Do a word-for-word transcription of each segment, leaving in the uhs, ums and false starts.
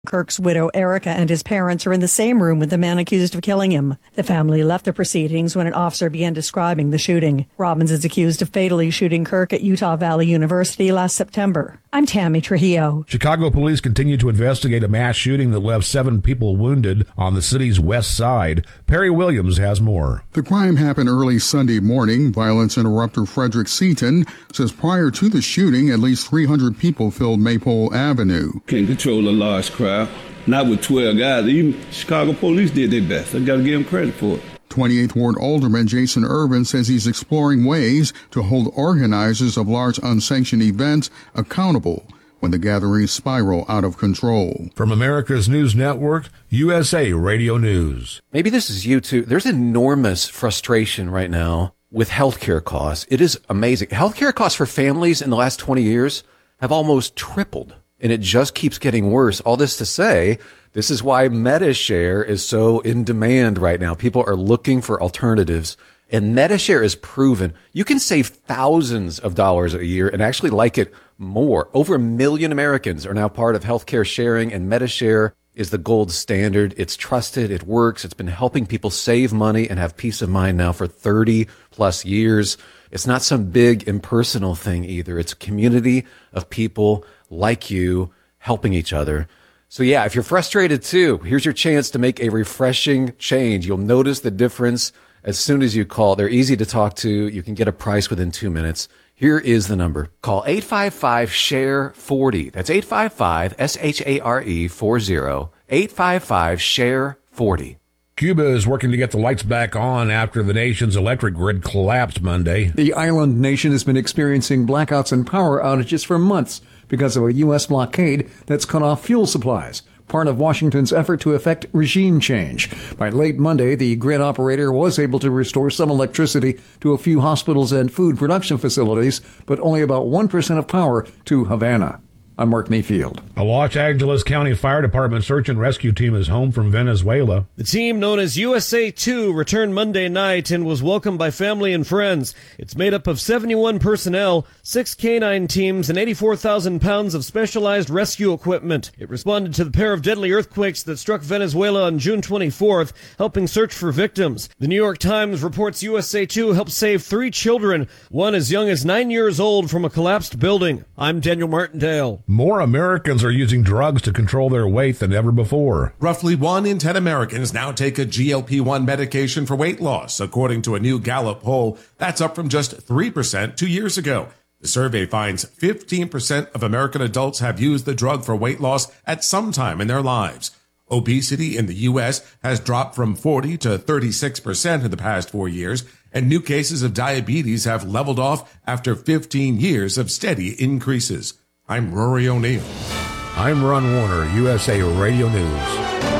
Kirk's widow, Erica, and his parents are in the same room with the man accused of killing him. The family left the proceedings when an officer began describing the shooting. Robbins is accused of fatally shooting Kirk at Utah Valley University last September. I'm Tammy Trujillo. Chicago police continue to investigate a mass shooting that left seven people wounded on the city's west side. Perry Williams has more. The crime happened early Sunday morning. Violence interrupter Frederick Seaton says prior to the shooting, at least three hundred people filled Maypole Avenue. Can't control a large crowd. Not with twelve guys. Even Chicago police did their best. I got to give them credit for it. twenty-eighth Ward Alderman Jason Irvin says he's exploring ways to hold organizers of large unsanctioned events accountable when the gatherings spiral out of control. From America's News Network, U S A Radio News. Maybe this is you too. There's enormous frustration right now with healthcare costs. It is amazing. Healthcare costs for families in the last twenty years have almost tripled. And it just keeps getting worse. All this to say, this is why Medi-Share is so in demand right now. People are looking for alternatives. And Medi-Share is proven. You can save thousands of dollars a year and actually like it more. Over a million Americans are now part of healthcare sharing, and Medi-Share is the gold standard. It's trusted. It works. It's been helping people save money and have peace of mind now for thirty plus years. It's not some big impersonal thing either. It's a community of people like you helping each other. So yeah, if you're frustrated too, here's your chance to make a refreshing change. You'll notice the difference as soon as you call. They're easy to talk to. You can get a price within two minutes. Here is the number. Call eight five five, S H A R E, forty. That's eight five five, S H A R E, forty. eight five five, S H A R E, forty. Cuba is working to get the lights back on after the nation's electric grid collapsed Monday. The island nation has been experiencing blackouts and power outages for months because of a U S blockade that's cut off fuel supplies, part of Washington's effort to effect regime change. By late Monday, the grid operator was able to restore some electricity to a few hospitals and food production facilities, but only about one percent of power to Havana. I'm Mark Mayfield. A Los Angeles County Fire Department search and rescue team is home from Venezuela. The team, known as U S A two, returned Monday night and was welcomed by family and friends. It's made up of seventy-one personnel, six K nine teams, and eighty-four thousand pounds of specialized rescue equipment. It responded to the pair of deadly earthquakes that struck Venezuela on June twenty-fourth, helping search for victims. The New York Times reports U S A two helped save three children, one as young as nine years old, from a collapsed building. I'm Daniel Martindale. More Americans are using drugs to control their weight than ever before. Roughly one in ten Americans now take a G L P one medication for weight loss, according to a new Gallup poll. That's up from just three percent two years ago. The survey finds fifteen percent of American adults have used the drug for weight loss at some time in their lives. Obesity in the U S has dropped from forty to thirty-six percent in the past four years, and new cases of diabetes have leveled off after fifteen years of steady increases. I'm Rory O'Neill. I'm Ron Warner, U S A Radio News.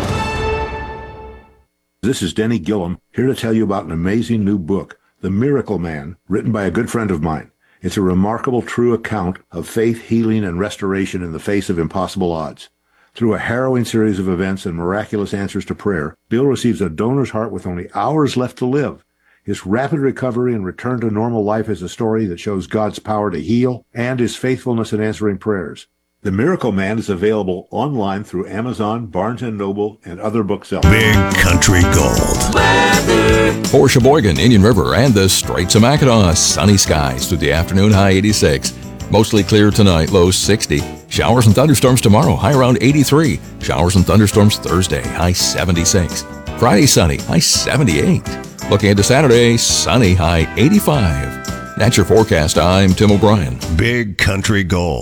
This is Denny Gillum, here to tell you about an amazing new book, The Miracle Man, written by a good friend of mine. It's a remarkable, true account of faith, healing, and restoration in the face of impossible odds. Through a harrowing series of events and miraculous answers to prayer, Bill receives a donor's heart with only hours left to live. His rapid recovery and return to normal life is a story that shows God's power to heal and his faithfulness in answering prayers. The Miracle Man is available online through Amazon, Barnes and Noble, and other booksellers. Big Country Gold. Weather. For Sheboygan, Indian River, and the Straits of Mackinac, sunny skies through the afternoon, high eighty-six. Mostly clear tonight, low sixty. Showers and thunderstorms tomorrow, high around eighty-three. Showers and thunderstorms Thursday, high seventy-six. Friday, sunny, high seventy-eight. Looking into Saturday, sunny, high eighty-five. That's your forecast. I'm Tim O'Brien. Big Country Gold.